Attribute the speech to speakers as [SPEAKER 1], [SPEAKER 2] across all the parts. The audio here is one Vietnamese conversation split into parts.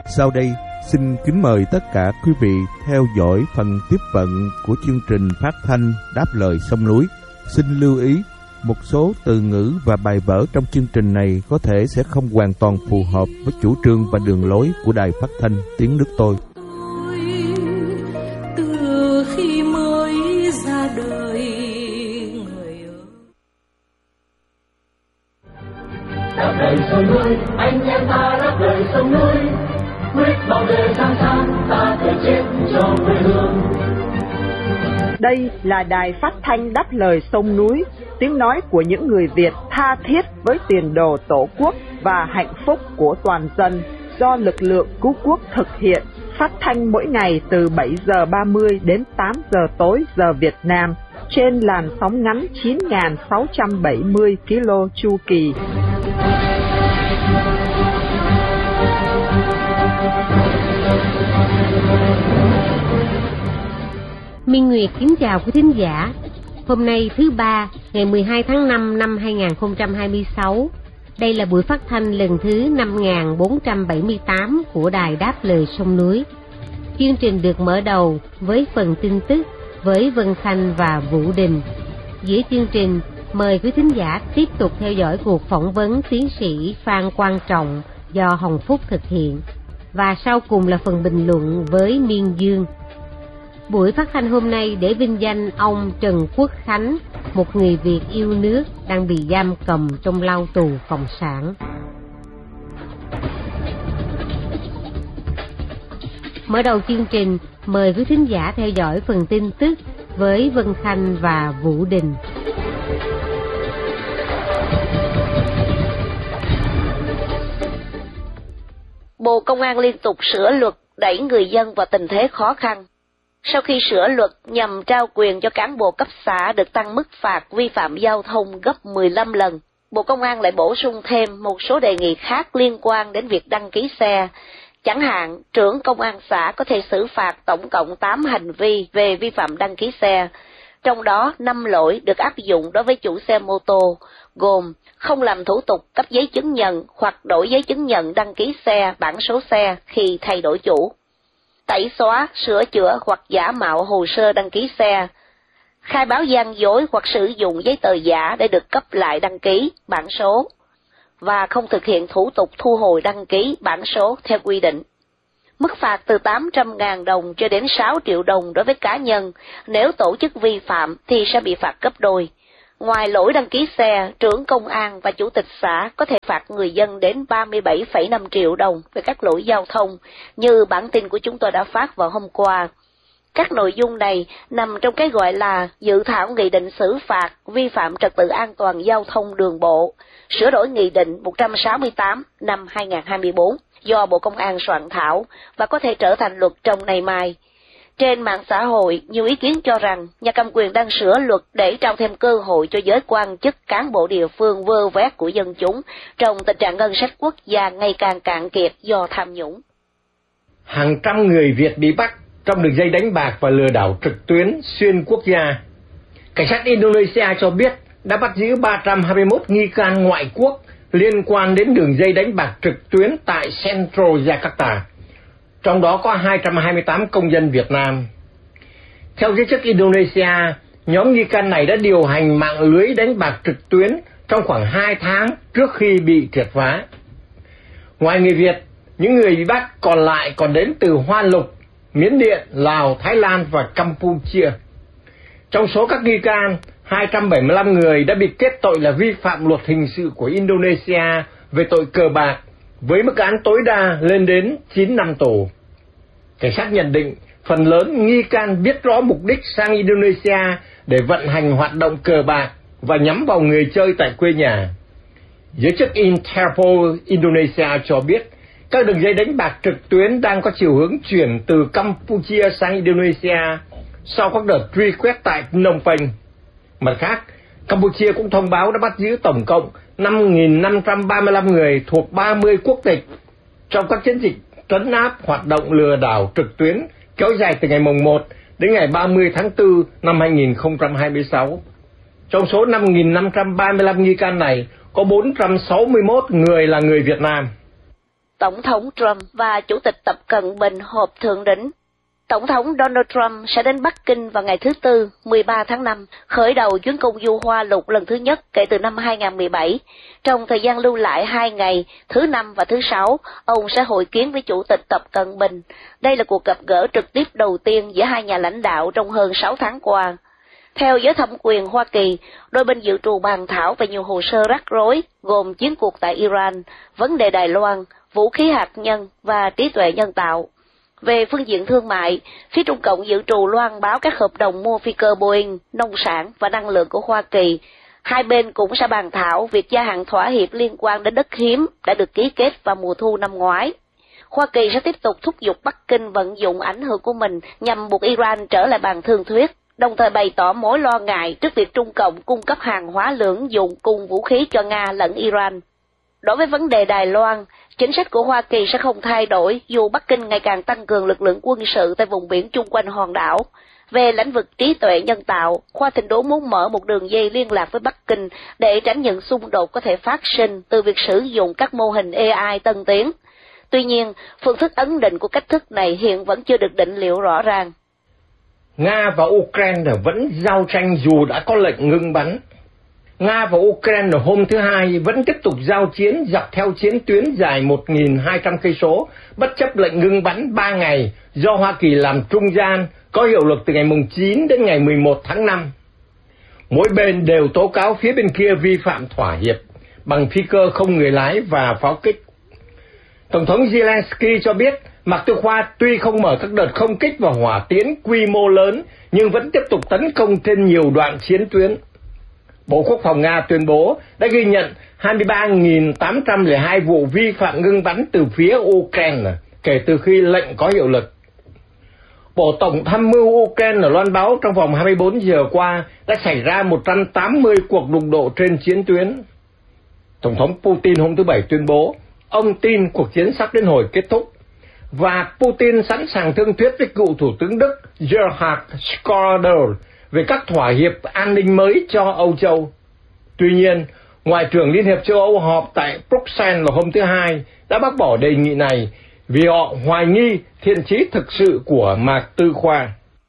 [SPEAKER 1] Sau đây, xin kính mời tất cả quý vị theo dõi phần tiếp vận của chương trình phát thanh Đáp lời sông núi. Xin lưu ý, một số từ ngữ và bài vở trong chương trình này có thể sẽ không hoàn toàn phù hợp với chủ trương và đường lối của Đài Phát thanh Tiếng nước tôi.
[SPEAKER 2] Từ khi mới ra đời,
[SPEAKER 3] đáp lời sông núi, anh em ta đáp lời sông núi, quyết bảo vệ sáng sáng, ta thể chết cho quê hương.
[SPEAKER 4] Đây là Đài Phát thanh Đáp lời sông núi, tiếng nói của những người Việt tha thiết với tiền đồ Tổ quốc và hạnh phúc của toàn dân, do lực lượng cứu quốc thực hiện, phát thanh mỗi ngày từ 7 giờ 30 đến 8 giờ tối giờ Việt Nam, trên làn sóng ngắn 9.670 km chu kỳ.
[SPEAKER 5] Minh Nguyệt kính chào quý thính giả. Hôm nay thứ Ba, ngày 12 tháng 5 năm 2026. Đây là buổi phát thanh lần thứ 5478 của Đài Đáp lời sông núi. Chương trình được mở đầu với phần tin tức với Vân Khanh và Vũ Đình. Giữa chương trình, mời quý thính giả tiếp tục theo dõi cuộc phỏng vấn tiến sĩ Phan Quang Trọng do Hồng Phúc thực hiện. Và sau cùng là phần bình luận với Miên Dương. Buổi phát thanh hôm nay để vinh danh ông Trần Quốc Khánh, một người Việt yêu nước đang bị giam cầm trong lao tù cộng sản. Mở đầu chương trình, mời quý thính giả theo dõi phần tin tức với Vân Khanh và Vũ Đình.
[SPEAKER 6] Bộ Công an liên tục sửa luật đẩy người dân vào tình thế khó khăn. Sau khi sửa luật nhằm trao quyền cho cán bộ cấp xã được tăng mức phạt vi phạm giao thông gấp 15 lần, Bộ Công an lại bổ sung thêm một số đề nghị khác liên quan đến việc đăng ký xe. Chẳng hạn, trưởng công an xã có thể xử phạt tổng cộng 8 hành vi về vi phạm đăng ký xe. Trong đó, 5 lỗi được áp dụng đối với chủ xe mô tô, gồm không làm thủ tục cấp giấy chứng nhận hoặc đổi giấy chứng nhận đăng ký xe, bản số xe khi thay đổi chủ, tẩy xóa, sửa chữa hoặc giả mạo hồ sơ đăng ký xe, khai báo gian dối hoặc sử dụng giấy tờ giả để được cấp lại đăng ký, bản số, và không thực hiện thủ tục thu hồi đăng ký, bản số theo quy định. Mức phạt từ 800.000 đồng cho đến 6 triệu đồng đối với cá nhân, nếu tổ chức vi phạm thì sẽ bị phạt gấp đôi. Ngoài lỗi đăng ký xe, trưởng công an và chủ tịch xã có thể phạt người dân đến 37,5 triệu đồng về các lỗi giao thông, như bản tin của chúng tôi đã phát vào hôm qua. Các nội dung này nằm trong cái gọi là dự thảo nghị định xử phạt vi phạm trật tự an toàn giao thông đường bộ, sửa đổi nghị định 168 năm 2024 do Bộ Công an soạn thảo và có thể trở thành luật trong ngày mai. Trên mạng xã hội, nhiều ý kiến cho rằng nhà cầm quyền đang sửa luật để trao thêm cơ hội cho giới quan chức, cán bộ địa phương vơ vét của dân chúng trong tình trạng ngân sách quốc gia ngày càng cạn kiệt do tham nhũng.
[SPEAKER 7] Hàng trăm người Việt bị bắt trong đường dây đánh bạc và lừa đảo trực tuyến xuyên quốc gia. Cảnh sát Indonesia cho biết đã bắt giữ 321 nghi can ngoại quốc liên quan đến đường dây đánh bạc trực tuyến tại Central Jakarta. Trong đó có 228 công dân Việt Nam. Theo giới chức Indonesia, nhóm nghi can này đã điều hành mạng lưới đánh bạc trực tuyến trong khoảng 2 tháng trước khi bị triệt phá. Ngoài người Việt, những người bị bắt còn lại còn đến từ Hoa Lục, Miến Điện, Lào, Thái Lan và Campuchia. Trong số các nghi can, 275 người đã bị kết tội là vi phạm luật hình sự của Indonesia về tội cờ bạc, với mức án tối đa lên đến 9 năm tù. Cảnh sát nhận định phần lớn nghi can biết rõ mục đích sang Indonesia để vận hành hoạt động cờ bạc và nhắm vào người chơi tại quê nhà. Giới chức Interpol Indonesia cho biết các đường dây đánh bạc trực tuyến đang có chiều hướng chuyển từ Campuchia sang Indonesia sau các đợt truy quét tại Phnom Penh. Mặt khác, Campuchia cũng thông báo đã bắt giữ tổng cộng 5.535 người thuộc 30 quốc tịch trong các chiến dịch trấn áp hoạt động lừa đảo trực tuyến kéo dài từ ngày mùng 1 đến ngày 30 tháng 4 năm 2026. Trong số 5.535 nghi can này, có 461 người là người Việt Nam.
[SPEAKER 6] Tổng thống Trump và Chủ tịch Tập Cận Bình họp thượng đỉnh. Tổng thống Donald Trump sẽ đến Bắc Kinh vào ngày thứ Tư, 13 tháng 5, khởi đầu chuyến công du Hoa Lục lần thứ nhất kể từ năm 2017. Trong thời gian lưu lại 2 ngày, thứ Năm và thứ Sáu, ông sẽ hội kiến với Chủ tịch Tập Cận Bình. Đây là cuộc gặp gỡ trực tiếp đầu tiên giữa hai nhà lãnh đạo trong hơn 6 tháng qua. Theo giới thẩm quyền Hoa Kỳ, đôi bên dự trù bàn thảo về nhiều hồ sơ rắc rối, gồm chiến cuộc tại Iran, vấn đề Đài Loan, vũ khí hạt nhân và trí tuệ nhân tạo. Về phương diện thương mại, phía Trung Cộng dự trù loan báo các hợp đồng mua phi cơ Boeing, nông sản và năng lượng của Hoa Kỳ. Hai bên cũng sẽ bàn thảo việc gia hạn thỏa hiệp liên quan đến đất hiếm đã được ký kết vào mùa thu năm ngoái. Hoa Kỳ sẽ tiếp tục thúc giục Bắc Kinh vận dụng ảnh hưởng của mình nhằm buộc Iran trở lại bàn thương thuyết, đồng thời bày tỏ mối lo ngại trước việc Trung Cộng cung cấp hàng hóa lưỡng dụng cùng vũ khí cho Nga lẫn Iran. Đối với vấn đề Đài Loan, chính sách của Hoa Kỳ sẽ không thay đổi dù Bắc Kinh ngày càng tăng cường lực lượng quân sự tại vùng biển chung quanh hòn đảo. Về lĩnh vực trí tuệ nhân tạo, Khoa Thịnh Đốn muốn mở một đường dây liên lạc với Bắc Kinh để tránh những xung đột có thể phát sinh từ việc sử dụng các mô hình AI tân tiến. Tuy nhiên, phương thức ấn định của cách thức này hiện vẫn chưa được định liệu rõ ràng.
[SPEAKER 7] Nga và Ukraine vẫn giao tranh dù đã có lệnh ngưng bắn. Nga và Ukraine hôm thứ Hai vẫn tiếp tục giao chiến dọc theo chiến tuyến dài 1.200 cây số, bất chấp lệnh ngưng bắn 3 ngày do Hoa Kỳ làm trung gian, có hiệu lực từ ngày 9 đến ngày 11 tháng 5. Mỗi bên đều tố cáo phía bên kia vi phạm thỏa hiệp bằng phi cơ không người lái và pháo kích. Tổng thống Zelensky cho biết Mạc Tư Khoa tuy không mở các đợt không kích và hỏa tiễn quy mô lớn nhưng vẫn tiếp tục tấn công trên nhiều đoạn chiến tuyến. Bộ Quốc phòng Nga tuyên bố đã ghi nhận 23.802 vụ vi phạm ngưng bắn từ phía Ukraine kể từ khi lệnh có hiệu lực. Bộ Tổng tham mưu Ukraine loan báo trong vòng 24 giờ qua đã xảy ra 180 cuộc đụng độ trên chiến tuyến. Tổng thống Putin hôm thứ Bảy tuyên bố ông tin cuộc chiến sắp đến hồi kết thúc, và Putin sẵn sàng thương thuyết với cựu Thủ tướng Đức Gerhard Schröder về các thỏa hiệp an ninh mới cho Âu Châu. Tuy nhiên, Ngoại trưởng Liên hiệp châu Âu họp tại Bruxelles vào hôm thứ Hai đã bác bỏ đề nghị này vì họ hoài nghi thiện chí thực sự của Mạc Tư Khoa.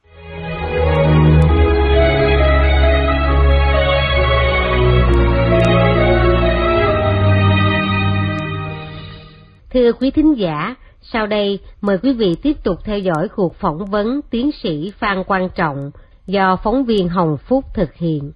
[SPEAKER 5] Thưa quý thính giả, sau đây mời quý vị tiếp tục theo dõi cuộc phỏng vấn tiến sĩ Phan Quang Trọng do phóng viên Hồng Phúc thực hiện.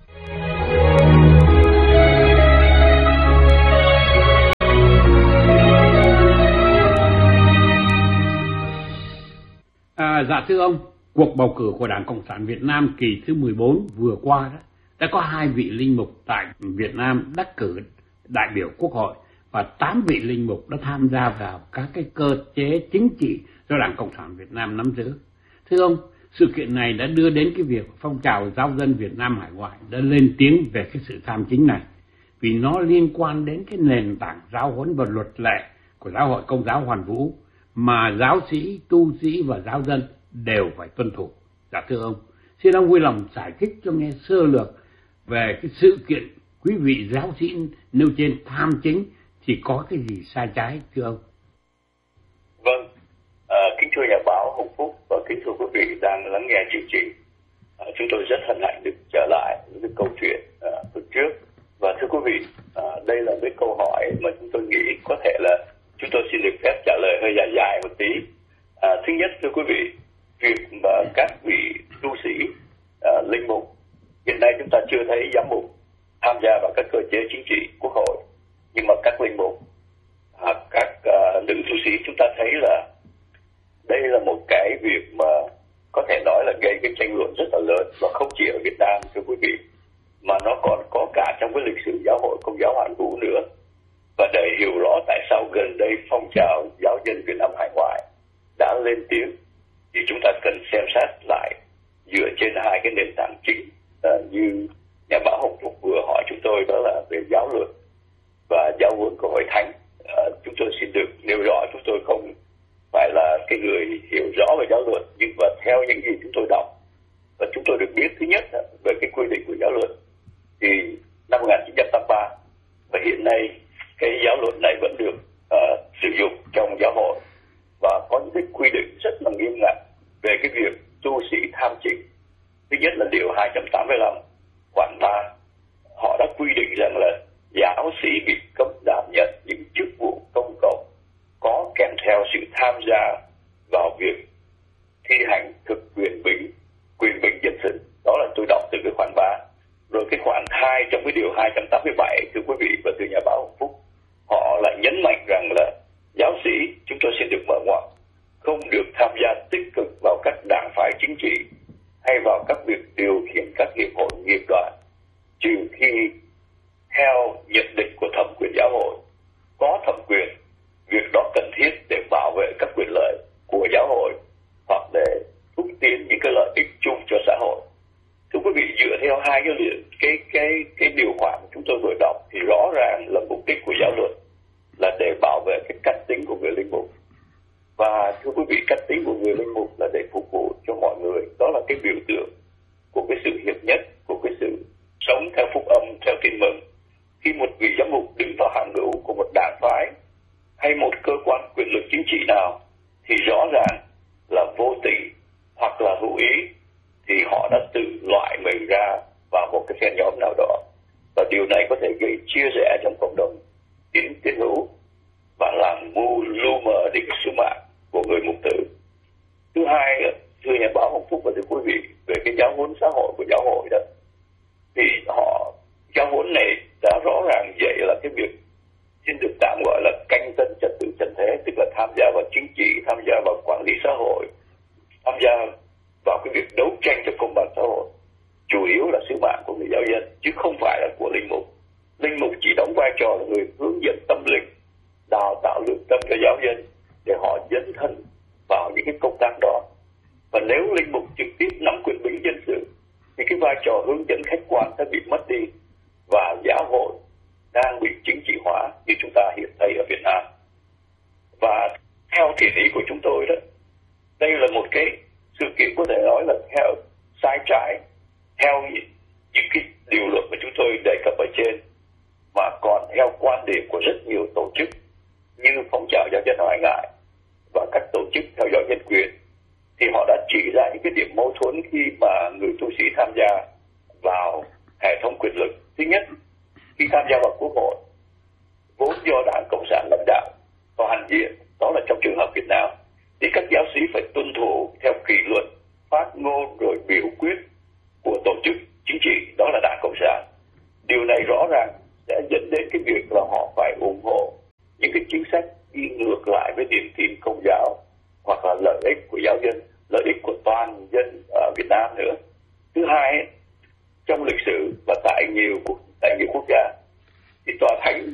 [SPEAKER 8] Dạ thưa ông, cuộc bầu cử của Đảng Cộng sản Việt Nam kỳ thứ 14 vừa qua đó, đã có 2 vị linh mục tại Việt Nam đắc cử đại biểu Quốc hội và 8 vị linh mục đã tham gia vào các cái cơ chế chính trị do Đảng Cộng sản Việt Nam nắm giữ. Thưa ông, sự kiện này đã đưa đến cái việc phong trào giáo dân Việt Nam hải ngoại đã lên tiếng về cái sự tham chính này, vì nó liên quan đến cái nền tảng giáo huấn và luật lệ của Giáo hội Công giáo Hoàn Vũ mà giáo sĩ, tu sĩ và giáo dân đều phải tuân thủ. Dạ thưa ông, xin ông vui lòng giải thích cho nghe sơ lược về cái sự kiện quý vị giáo sĩ nêu trên tham chính thì có cái gì sai trái thưa ông?
[SPEAKER 9] Vâng, kính thưa nhà báo Hồng Phúc và kính thưa quý vị đang lắng nghe chương trình. Chúng tôi rất hân hạnh được trở lại với cái câu chuyện tuần trước. Và thưa quý vị, đây là cái câu hỏi mà chúng tôi nghĩ có thể là chúng tôi xin được phép trả lời hơi dài một tí. Thứ nhất thưa quý vị, việc mà các vị tu sĩ, linh mục, hiện nay chúng ta chưa thấy giám mục tham gia vào các cơ chế chính trị quốc hội, nhưng mà các linh mục, các nữ tu sĩ chúng ta thấy là đây là một cái việc mà có thể nói là gây cái tranh luận rất là lớn, và không chỉ ở Việt Nam thưa quý vị, mà nó còn có cả trong cái lịch sử Giáo hội Công giáo Hoàn Vũ nữa. Và để hiểu rõ tại sao gần đây phong trào giáo dân Việt Nam hải ngoại đã lên tiếng, thì chúng ta cần xem xét lại dựa trên 2 cái nền tảng chính như nhà báo Hồng Phúc vừa hỏi chúng tôi, đó là về giáo luật và giáo huấn của Hội Thánh. Chúng tôi xin được nêu rõ, chúng tôi không phải là cái người hiểu rõ về giáo luật, nhưng mà theo những gì chúng tôi đọc và chúng tôi được biết, thứ nhất về cái quy định của giáo luật thì năm 1983 và hiện nay cái giáo luật này vẫn được sử dụng trong sự tham gia vào việc thi hành thực quyền bình dân sự. Đó là tôi đọc từ cái khoản 3. Rồi cái khoản 2 trong cái điều 287, thưa quý vị và thưa nhà báo Hồng Phúc, họ lại nhấn mạnh rằng là giáo sĩ, chúng tôi xin được mở ngoặc, không được tham gia tích cực vào các đảng phái chính trị hay vào các việc điều khiển các hiệp hội nghiệp đoàn, trừ khi theo nhận định của thẩm quyền giáo hội có thẩm quyền, việc đó cần thiết để bảo vệ các quyền lợi của giáo hội hoặc để thúc tiến những cái lợi ích chung cho xã hội. Thưa quý vị, dựa theo hai cái điều khoản chúng tôi vừa đọc thì rõ ràng là mục đích của giáo luật là để bảo vệ cái cách tính của người linh mục. Và thưa quý vị, cách tính của người linh mục là để phục vụ cho mọi người. Đó là cái biểu tượng của cái sự hiệp nhất, của cái sự sống theo phúc âm, theo tin mừng. Khi một vị giám mục đứng vào hàng ngũ của một đảng phái hay một cơ quan quyền lực chính trị nào thì rõ ràng là vô tình hoặc là hữu ý thì họ đã tự loại mình ra vào một cái phe nhóm nào đó. Và điều này có thể gây chia rẽ trong cộng đồng tín hữu và làm lu mờ đi cái sứ mạng của người mục tử. Thứ hai, thưa nhà báo Hồng Phúc và thưa quý vị, về cái giáo huấn xã hội của giáo hội đó, thì giáo huấn này đã rõ ràng dạy là cái việc xin được tạm gọi là canh tân trật tự trần thế, tức là tham gia vào chính trị, tham gia vào quản lý xã hội, tham gia vào cái việc đấu tranh cho công bằng xã hội, chủ yếu là sứ mạng của người giáo dân chứ không phải là của linh mục. Linh mục chỉ đóng vai trò là người hướng dẫn tâm linh, đào tạo lương tâm cho giáo dân để họ dấn thân vào những cái công tác đó. Và nếu linh mục trực tiếp nắm quyền bính dân sự thì cái vai trò hướng dẫn khách quan sẽ bị mất đi và giáo hội đang bị chính trị hóa như chúng ta hiện thấy ở Việt Nam. Và theo thiện ý của chúng tôi đó, đây là một cái sự kiện có thể nói là theo sai trái, theo những cái điều luật mà chúng tôi đề cập ở trên, mà còn theo quan điểm của rất nhiều tổ chức như phong trào giáo dân ngoại ngại và các tổ chức theo dõi nhân quyền, thì họ đã chỉ ra những cái điểm mâu thuẫn khi mà người tu sĩ tham gia vào hệ thống quyền lực. Thứ nhất, khi tham gia vào quốc hội vốn do Đảng Cộng sản lãnh đạo và hành diện, đó là trong trường hợp Việt Nam, thì các giáo sĩ phải tuân thủ theo kỷ luật, phát ngôn rồi biểu quyết của tổ chức chính trị, đó là Đảng Cộng sản. Điều này rõ ràng sẽ dẫn đến cái việc là họ phải ủng hộ những cái chính sách đi ngược lại với niềm tin Công giáo hoặc là lợi ích của giáo dân, lợi ích của toàn dân ở Việt Nam nữa. Thứ hai, trong lịch sử và tại nhiều quốc gia thì tòa thánh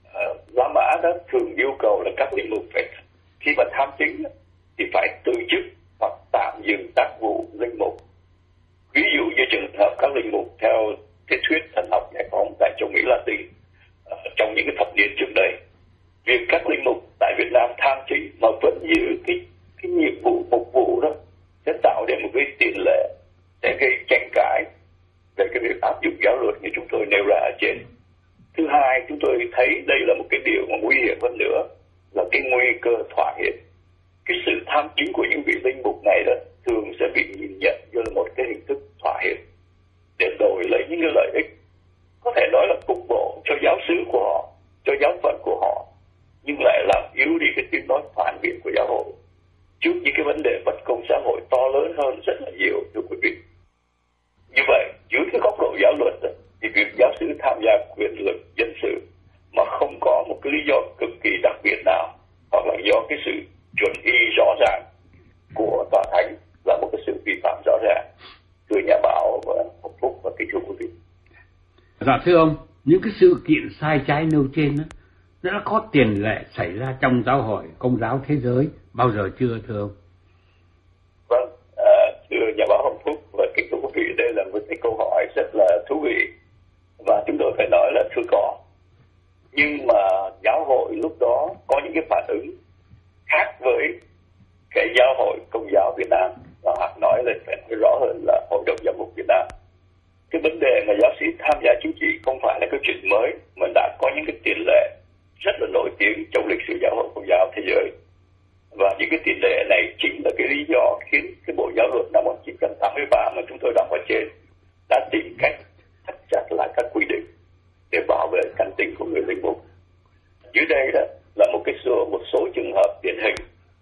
[SPEAKER 9] La Mã đã thường yêu cầu là các linh mục phải khi mà tham chính thì phải từ chức hoặc tạm dừng tác vụ linh mục. Ví dụ như trường hợp các linh mục theo cái thuyết thần học giải phóng tại châu Mỹ Latin trong những cái thập niên trước đây, việc các linh mục tại Việt Nam tham chính mà vẫn giữ cái nhiệm vụ phục vụ đó sẽ tạo nên một cái tiền lệ, sẽ gây tranh cãi về cái việc áp dụng giáo luật như chúng tôi nêu ra ở trên. Thứ hai, chúng tôi thấy đây là một cái điều mà nguy hiểm hơn nữa là cái nguy cơ thỏa hiệp. Cái sự tham chính của những vị linh mục này đó thường sẽ bị nhìn nhận như là một cái hình thức thỏa hiệp để đổi lấy những cái lợi ích có thể nói là cục bộ cho giáo xứ của họ, cho giáo phận của họ, nhưng lại làm yếu đi cái tiếng nói phản biện của giáo hội trước những cái vấn đề bất công xã hội to lớn hơn rất là nhiều, thưa quý vị. Như vậy, dưới cái góc độ giáo luật thì việc giáo xứ tham gia quyền lực dân sự mà không có một cái lý do cực kỳ đặc biệt nào hoặc là do cái sự chuẩn y rõ ràng của tòa thánh là một cái sự vi phạm rõ ràng. Thưa nhà báo Hồng Phúc và kính thưa quý vị.
[SPEAKER 8] Dạ thưa ông, những cái sự kiện sai trái nêu trên đó, nó đã có tiền lệ xảy ra trong giáo hội Công giáo thế giới bao giờ chưa thưa ông?
[SPEAKER 9] Vâng, thưa nhà báo Hồng Phúc và kính thưa quý vị, đây là một cái câu hỏi rất là thú vị và chúng tôi phải nói là chưa có. Nhưng mà giáo hội lúc đó có những cái phản ứng khác với cái giáo hội Công giáo Việt Nam, và hoặc nói lên phải nói rõ hơn là Hội đồng Giám mục Việt Nam. Cái vấn đề mà giáo sĩ tham gia chính trị không phải là cái chuyện mới, mà đã có những cái tiền lệ rất là nổi tiếng trong lịch sử giáo hội Công giáo thế giới. Và những cái tiền lệ này chính là cái lý do khiến cái Bộ Giáo luật năm 1983 mà chúng tôi đọc ở trên đã tìm cách thắt chặt lại các quy định để bảo vệ căn tính của người linh mục. Dưới đây đó là một số trường hợp điển hình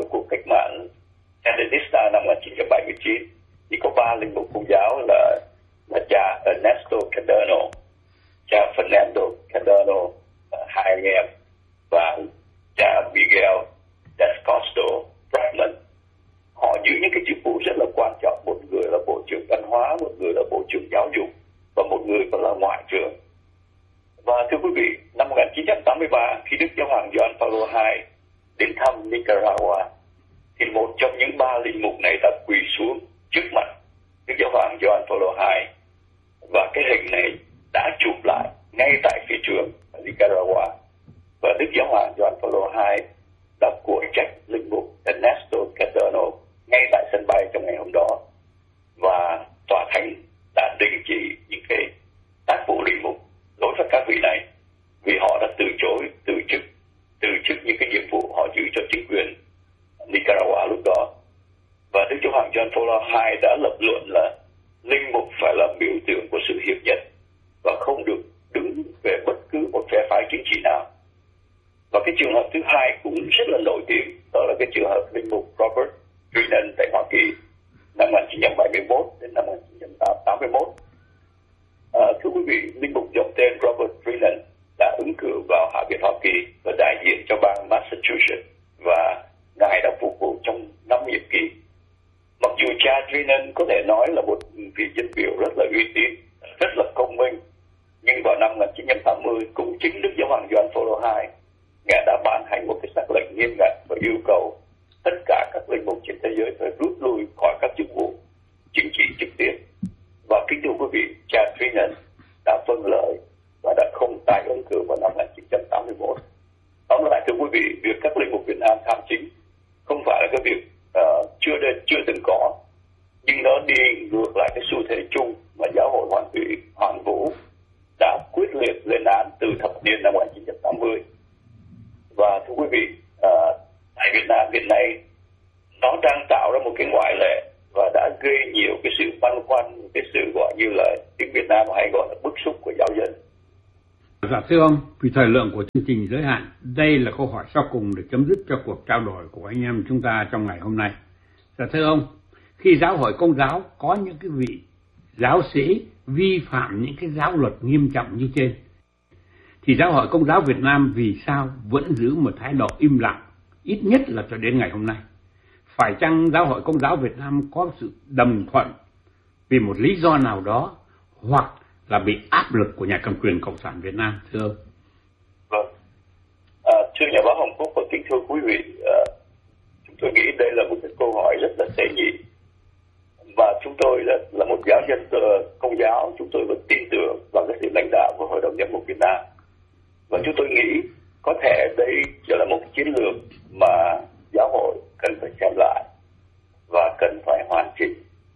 [SPEAKER 9] cuộc cách mạng Sandinista năm 1979 thì có 3 linh mục công giáo là cha Ernesto Cardano, cha Fernando Cardano, 2 anh em, và cha Miguel Descosto Bradman. Họ giữ những cái chức vụ rất là quan trọng, một người là bộ trưởng văn hóa, một người là bộ trưởng giáo dục và một người còn là ngoại trưởng. Và thưa quý vị, năm 1983 khi Đức Giáo hoàng Gioan Phaolô II đến thăm Nicaragua thì một trong những 3 linh mục này đã quỳ xuống trước mặt Đức Giáo hoàng Gioan Phaolô II, và cái hình này đã chụp lại ngay tại phi trường Nicaragua. Và Đức Giáo hoàng Gioan Phaolô II đã của trách linh mục Ernesto Cardano ngay tại sân bay trong ngày hôm đó, và tòa thánh đã đình chỉ những cái tác vụ linh mục đối với các vị này vì họ đã từ chối từ chức những cái nhiệm vụ họ giữ cho chính quyền Nicaragua lúc đó. Và Đức Giáo hoàng Gioan Phaolô II đã lập luận là linh mục phải là biểu tượng của sự hiệp nhất và không được đứng về bất cứ một phe phái chính trị nào. Và cái trường hợp thứ hai cũng rất là nổi tiếng, đó là cái trường hợp linh mục Robert Drinan tại Hoa Kỳ năm 1971 đến năm 1981. Thưa quý vị, linh mục dòng tên Robert Drinan đã ứng cử vào Hạ viện Hoa Kỳ và đại diện cho bang Massachusetts, và ngài đã phục vụ trong 5 nhiệm kỳ. Mặc dù cha Drinan có thể nói là một vị dân biểu rất là uy tín, rất là công minh, nhưng vào năm 1980 cũng chính Đức Giáo hoàng Gioan Phaolô II ngài đã ban hành một cái sắc lệnh nghiêm ngặt và yêu cầu tất cả các linh mục trên thế giới phải rút lui khỏi các chức vụ chính trị trực tiếp. Và kính thưa quý vị, cha Drinan đã vâng lời và đã không tái ứng cử vào năm 1981. Tóm lại thưa quý vị, việc các linh mục Việt Nam tham chính không phải là cái việc chưa từng có, nhưng nó đi ngược lại cái xu thế chung mà giáo hội Hoàng Thủy Hoàng Vũ đã quyết liệt lên án từ thập niên năm 1980. Và thưa quý vị, tại Việt Nam hiện nay nó đang tạo ra một cái ngoại lệ và đã gây nhiều cái sự băn khoăn, cái sự gọi như là tiếng Việt Nam hay gọi là bức xúc của giáo dân.
[SPEAKER 8] Dạ thưa ông, vì thời lượng của chương trình giới hạn, đây là câu hỏi sau cùng để chấm dứt cho cuộc trao đổi của anh em chúng ta trong ngày hôm nay. Dạ thưa ông, khi giáo hội Công giáo có những cái vị giáo sĩ vi phạm những cái giáo luật nghiêm trọng như trên, thì giáo hội Công giáo Việt Nam vì sao vẫn giữ một thái độ im lặng, ít nhất là cho đến ngày hôm nay? Phải chăng giáo hội Công giáo Việt Nam có sự đồng thuận vì một lý do nào đó, hoặc là bị áp lực của nhà cầm quyền Cộng sản Việt Nam, thưa ông?
[SPEAKER 9] Vâng. Thưa nhà báo Hồng Phúc và kính thưa quý vị, chúng tôi nghĩ đây là một cái câu hỏi rất là tế nhị. Và chúng tôi là một giáo dân Công giáo, chúng tôi vẫn tin tưởng vào cái sự lãnh đạo của Hội đồng Giám mục Việt Nam. Và chúng tôi nghĩ có thể đây chỉ là một cái chiến lược mà giáo hội cần phải xem lại và cần phải hoàn chỉnh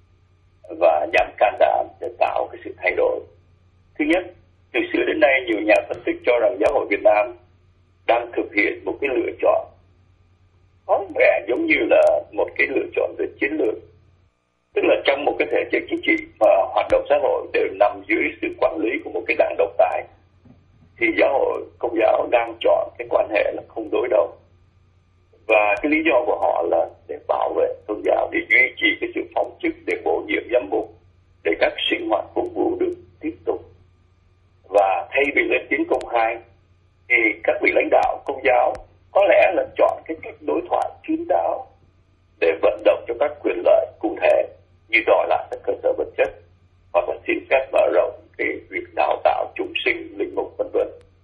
[SPEAKER 9] và dám can đảm để tạo cái sự thay đổi. Thứ nhất, từ xưa đến nay nhiều nhà phân tích cho rằng giáo hội Việt Nam đang thực hiện một cái lựa chọn có vẻ giống như là một cái lựa chọn về chiến lược, tức là trong một cái thể chế chính trị mà hoạt động xã hội đều nằm dưới sự quản lý của một cái đảng độc tài, thì giáo hội Công giáo đang chọn cái quan hệ là không đối đầu. Và cái lý do của họ là để bảo vệ tôn giáo, để duy trì cái sự phóng chức, để bổ nhiệm giám mục, để các sinh hoạt phục vụ được tiếp tục. Và thay vì lên tiếng công khai thì các vị lãnh đạo Công giáo có lẽ là chọn cái cách đối thoại kín đáo để vận động cho các quyền lợi cụ thể như đòi lại các cơ sở vật chất hoặc là xin phép mở rộng cái việc đào tạo chúng sinh, linh mục v.v.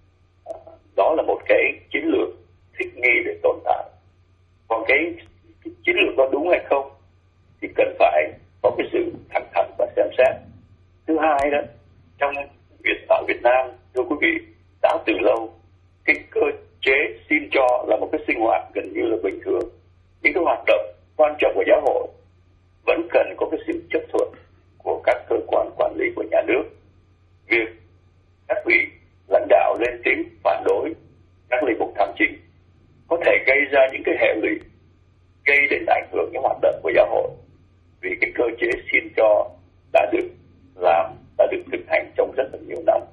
[SPEAKER 9] Đó là một cái chiến lược thích nghi để tồn tại. Còn cái chiến lược đó đúng hay không thì cần phải có cái sự thẳng thắn và xem xét. Thứ hai đó, trong ở Việt Nam, thưa quý vị, đã từ lâu cái cơ chế xin cho là một cái sinh hoạt gần như là bình thường. Những cái hoạt động quan trọng của giáo hội vẫn cần có cái sự chấp thuận của các cơ quan quản lý của nhà nước. Việc các vị lãnh đạo lên tiếng phản đối các linh mục tham chính có thể gây ra những cái hệ lụy gây đến ảnh hưởng những hoạt động của giáo hội, vì cái cơ chế xin cho đã được làm, đã được thực hành trong rất là nhiều năm.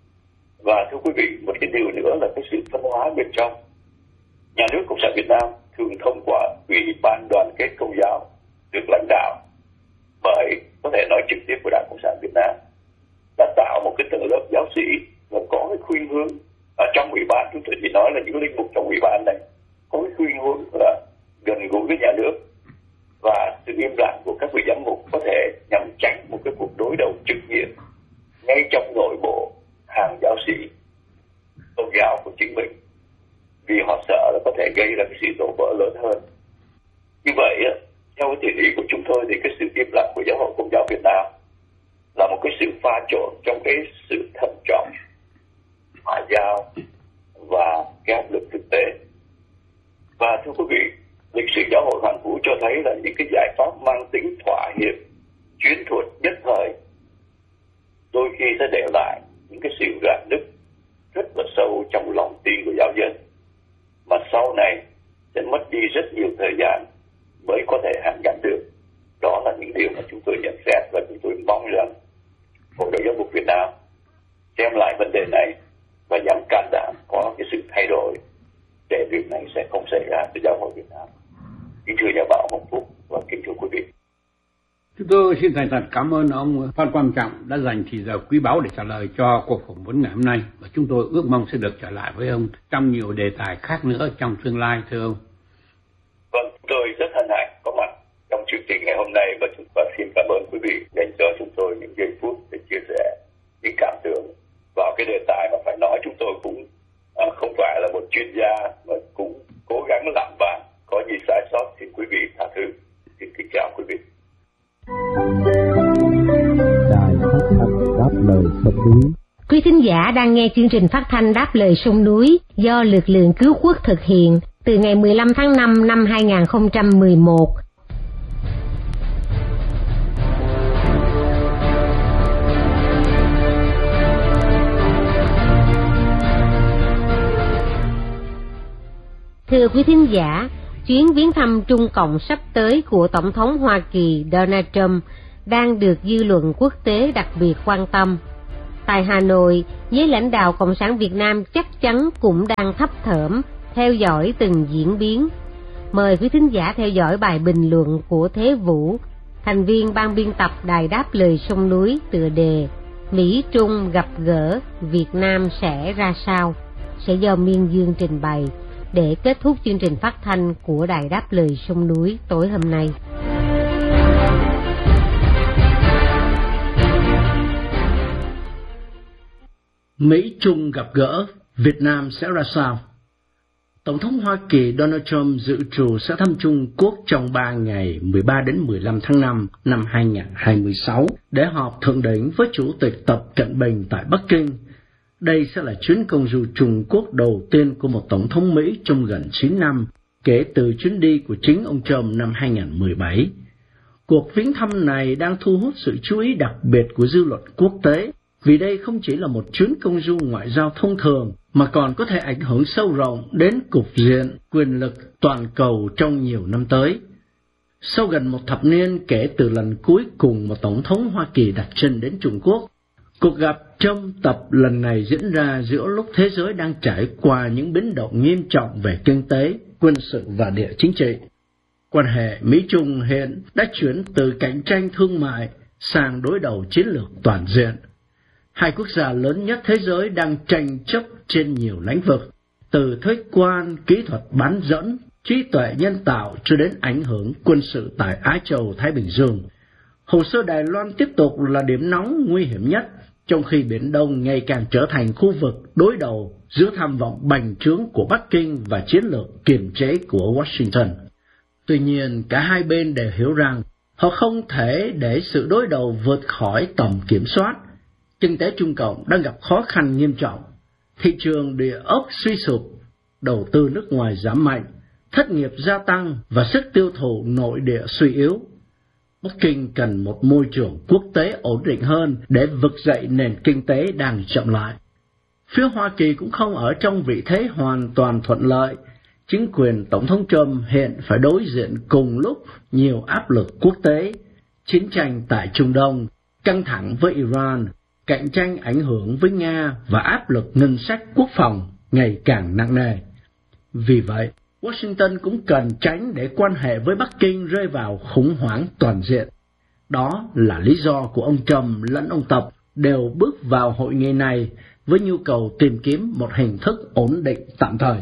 [SPEAKER 9] Và thưa quý vị, một cái điều nữa là cái sự phân hóa bên trong. Nhà nước Cộng sản Việt Nam thường thông qua Ủy ban Đoàn kết Công giáo được lãnh đạo bởi, có thể nói trực tiếp của Đảng Cộng sản Việt Nam, đã tạo một cái tầng lớp giáo sĩ và có cái khuynh hướng ở trong ủy ban, chúng tôi chỉ nói là những linh mục trong ủy ban này có cái khuynh hướng là gần gũi với nhà nước, và sự im lặng của các vị giám mục có thể nhằm tránh một cái cuộc đối đầu trực diện ngay trong nội bộ hàng giáo sĩ tôn giáo của chính mình, vì họ sợ là có thể gây ra cái sự đổ vỡ lớn hơn. Như vậy, theo cái thiện ý của chúng tôi thì cái sự im lặng của Giáo hội Công giáo Việt Nam là một cái sự pha trộn trong cái sự thận trọng, ngoại giao và cái áp lực thực tế. Và thưa quý vị, lịch sử Giáo hội Hoàn Vũ cho thấy là những cái giải pháp mang tính thỏa hiệp, chiến thuật nhất thời đôi khi sẽ để lại những cái sự rạn nứt rất là sâu trong lòng tin của giáo dân, mà sau này sẽ mất đi rất nhiều thời gian mới có thể hàn gắn được. Đó là những điều mà chúng tôi nhận xét, và chúng tôi mong rằng Hội đồng Giáo mục Việt Nam xem lại vấn đề này và dám can đảm có cái sự thay đổi để việc này sẽ không xảy ra với Giáo hội Việt Nam. Kính thưa nhà báo Hồng Phúc và kính thưa quý vị.
[SPEAKER 8] Chúng tôi xin thành thật cảm ơn ông Phan Quang Trọng đã dành thời giờ quý báu để trả lời cho cuộc phỏng vấn ngày hôm nay, và chúng tôi ước mong sẽ được trở lại với ông trong nhiều đề tài khác nữa trong tương lai, thưa ông.
[SPEAKER 9] Vâng, tôi rất hân hạnh có mặt trong chương trình ngày hôm nay, và xin cảm ơn quý vị dành cho chúng tôi những giây phút để chia sẻ những cảm tưởng vào cái đề tài mà phải nói chúng tôi cũng không phải là một chuyên gia, mà cũng cố gắng làm bạn. Có gì sai sót xin quý vị tha thứ. Xin kính chào quý vị.
[SPEAKER 1] Đài phát thanh đáp lời sông núi.
[SPEAKER 5] Quý thính giả đang nghe chương trình phát thanh Đáp lời sông núi do lực lượng cứu quốc thực hiện từ ngày 15 tháng 5 năm 2011. Thưa quý thính giả, chuyến viếng thăm Trung Cộng sắp tới của Tổng thống Hoa Kỳ Donald Trump đang được dư luận quốc tế đặc biệt quan tâm. Tại Hà Nội, giới lãnh đạo Cộng sản Việt Nam chắc chắn cũng đang thấp thởm theo dõi từng diễn biến. Mời quý thính giả theo dõi bài bình luận của Thế Vũ, thành viên ban biên tập Đài Đáp lời sông núi, tựa đề Mỹ Trung gặp gỡ, Việt Nam sẽ ra sao, sẽ do Miên Dương trình bày để kết thúc chương trình phát thanh của Đài Đáp lời sông núi tối hôm nay.
[SPEAKER 10] Mỹ Trung gặp gỡ, Việt Nam sẽ ra sao? Tổng thống Hoa Kỳ Donald Trump dự trù sẽ thăm Trung Quốc trong 3 ngày 13 đến 15 tháng 5 năm 2026 để họp thượng đỉnh với Chủ tịch Tập Cận Bình tại Bắc Kinh. Đây sẽ là chuyến công du Trung Quốc đầu tiên của một tổng thống Mỹ trong gần 9 năm, kể từ chuyến đi của chính ông Trump năm 2017. Cuộc viếng thăm này đang thu hút sự chú ý đặc biệt của dư luận quốc tế, vì đây không chỉ là một chuyến công du ngoại giao thông thường, mà còn có thể ảnh hưởng sâu rộng đến cục diện quyền lực toàn cầu trong nhiều năm tới. Sau gần một thập niên kể từ lần cuối cùng một tổng thống Hoa Kỳ đặt chân đến Trung Quốc, cuộc gặp Trump Tập lần này diễn ra giữa lúc thế giới đang trải qua những biến động nghiêm trọng về kinh tế, quân sự và địa chính trị. Quan hệ Mỹ-Trung hiện đã chuyển từ cạnh tranh thương mại sang đối đầu chiến lược toàn diện. Hai quốc gia lớn nhất thế giới đang tranh chấp trên nhiều lĩnh vực, từ thuế quan, kỹ thuật bán dẫn, trí tuệ nhân tạo cho đến ảnh hưởng quân sự tại Á Châu Thái Bình Dương. Hồ sơ Đài Loan tiếp tục là điểm nóng nguy hiểm nhất, trong khi Biển Đông ngày càng trở thành khu vực đối đầu giữa tham vọng bành trướng của Bắc Kinh và chiến lược kiềm chế của Washington. Tuy nhiên, cả hai bên đều hiểu rằng họ không thể để sự đối đầu vượt khỏi tầm kiểm soát. Kinh tế Trung Cộng đang gặp khó khăn nghiêm trọng, thị trường địa ốc suy sụp, đầu tư nước ngoài giảm mạnh, thất nghiệp gia tăng và sức tiêu thụ nội địa suy yếu. Bắc Kinh cần một môi trường quốc tế ổn định hơn để vực dậy nền kinh tế đang chậm lại. Phía Hoa Kỳ cũng không ở trong vị thế hoàn toàn thuận lợi. Chính quyền Tổng thống Trump hiện phải đối diện cùng lúc nhiều áp lực quốc tế, chiến tranh tại Trung Đông, căng thẳng với Iran, cạnh tranh ảnh hưởng với Nga và áp lực ngân sách quốc phòng ngày càng nặng nề. Vì vậy, Washington cũng cần tránh để quan hệ với Bắc Kinh rơi vào khủng hoảng toàn diện. Đó là lý do của ông Trump lẫn ông Tập đều bước vào hội nghị này với nhu cầu tìm kiếm một hình thức ổn định tạm thời.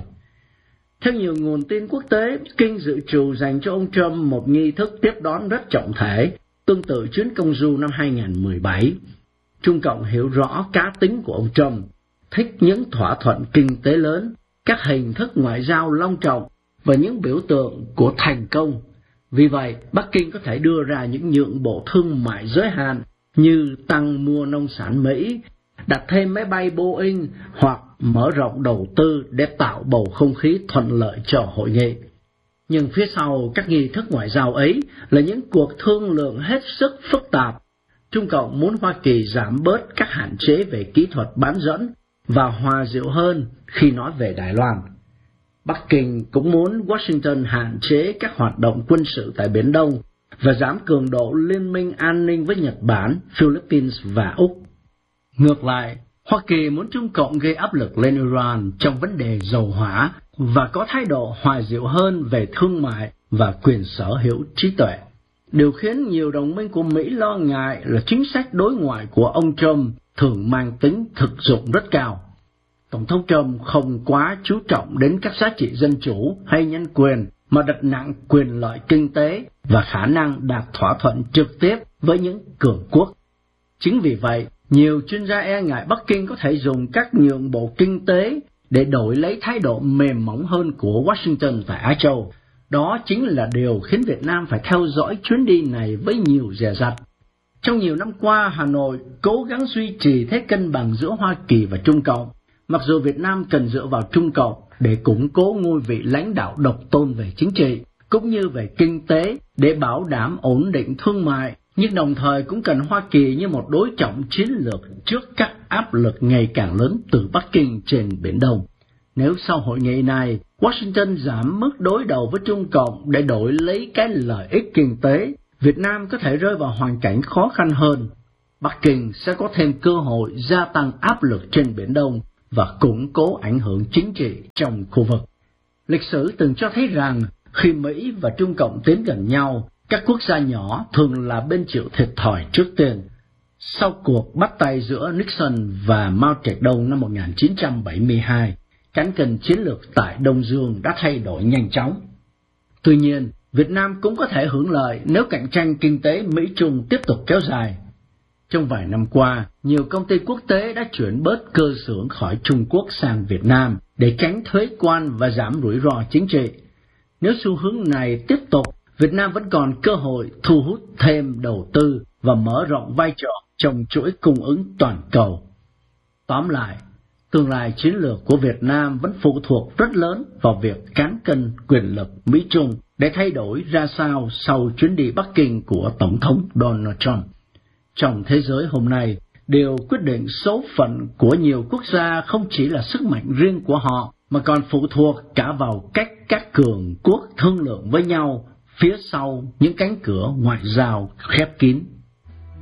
[SPEAKER 10] Theo nhiều nguồn tin quốc tế, Bắc Kinh dự trù dành cho ông Trump một nghi thức tiếp đón rất trọng thể, tương tự chuyến công du năm 2017. Trung Cộng hiểu rõ cá tính của ông Trump, thích những thỏa thuận kinh tế lớn, các hình thức ngoại giao long trọng và những biểu tượng của thành công. Vì vậy, Bắc Kinh có thể đưa ra những nhượng bộ thương mại giới hạn như tăng mua nông sản Mỹ, đặt thêm máy bay Boeing hoặc mở rộng đầu tư để tạo bầu không khí thuận lợi cho hội nghị. Nhưng phía sau các nghi thức ngoại giao ấy là những cuộc thương lượng hết sức phức tạp. Trung Cộng muốn Hoa Kỳ giảm bớt các hạn chế về kỹ thuật bán dẫn và hòa dịu hơn khi nói về Đài Loan. Bắc Kinh cũng muốn Washington hạn chế các hoạt động quân sự tại Biển Đông và giảm cường độ liên minh an ninh với Nhật Bản, Philippines và Úc. Ngược lại, Hoa Kỳ muốn Trung Cộng gây áp lực lên Iran trong vấn đề dầu hỏa và có thái độ hòa dịu hơn về thương mại và quyền sở hữu trí tuệ. Điều khiến nhiều đồng minh của Mỹ lo ngại là chính sách đối ngoại của ông Trump thường mang tính thực dụng rất cao. Tổng thống Trump không quá chú trọng đến các giá trị dân chủ hay nhân quyền, mà đặt nặng quyền lợi kinh tế và khả năng đạt thỏa thuận trực tiếp với những cường quốc. Chính vì vậy, nhiều chuyên gia e ngại Bắc Kinh có thể dùng các nhượng bộ kinh tế để đổi lấy thái độ mềm mỏng hơn của Washington tại Á Châu. Đó chính là điều khiến Việt Nam phải theo dõi chuyến đi này với nhiều dè dặt. Trong nhiều năm qua, Hà Nội cố gắng duy trì thế cân bằng giữa Hoa Kỳ và Trung Cộng, mặc dù Việt Nam cần dựa vào Trung Cộng để củng cố ngôi vị lãnh đạo độc tôn về chính trị, cũng như về kinh tế để bảo đảm ổn định thương mại, nhưng đồng thời cũng cần Hoa Kỳ như một đối trọng chiến lược trước các áp lực ngày càng lớn từ Bắc Kinh trên Biển Đông. Nếu sau hội nghị này, Washington giảm mức đối đầu với Trung Cộng để đổi lấy cái lợi ích kinh tế, Việt Nam có thể rơi vào hoàn cảnh khó khăn hơn. Bắc Kinh sẽ có thêm cơ hội gia tăng áp lực trên Biển Đông và củng cố ảnh hưởng chính trị trong khu vực. Lịch sử từng cho thấy rằng khi Mỹ và Trung Cộng tiến gần nhau, các quốc gia nhỏ thường là bên chịu thiệt thòi trước tiên. Sau cuộc bắt tay giữa Nixon và Mao Trạch-đông năm 1972, cán cân chiến lược tại Đông Dương đã thay đổi nhanh chóng. Tuy nhiên, Việt Nam cũng có thể hưởng lợi nếu cạnh tranh kinh tế Mỹ-Trung tiếp tục kéo dài. Trong vài năm qua, nhiều công ty quốc tế đã chuyển bớt cơ xưởng khỏi Trung Quốc sang Việt Nam để tránh thuế quan và giảm rủi ro chính trị. Nếu xu hướng này tiếp tục, Việt Nam vẫn còn cơ hội thu hút thêm đầu tư và mở rộng vai trò trong chuỗi cung ứng toàn cầu. Tóm lại, tương lai chiến lược của Việt Nam vẫn phụ thuộc rất lớn vào việc cán cân quyền lực Mỹ-Trung để thay đổi ra sao sau chuyến đi Bắc Kinh của Tổng thống Donald Trump. Trong thế giới hôm nay, điều quyết định số phận của nhiều quốc gia không chỉ là sức mạnh riêng của họ, mà còn phụ thuộc cả vào cách các cường quốc thương lượng với nhau phía sau những cánh cửa ngoại giao khép kín.